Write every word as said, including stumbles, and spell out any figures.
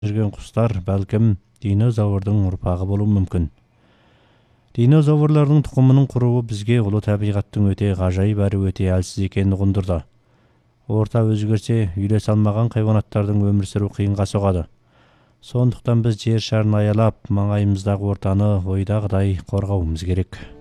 жүрген құстар бәлкім динозаврдың ұрпағы болуы мүмкін. Динозаврлардың тұқымының құруы бізге ұлы табиғаттың өте ғажайып әрі өте әлсіз екенін ұғындырды. Орта өзгерсе, үйлесе алмаған хайуанаттардың өмір сүру қиынға соғады. Сондықтан біз жер шарын аялап, маңайымыздағы ортаны ойдағыдай қорғауымыз керек.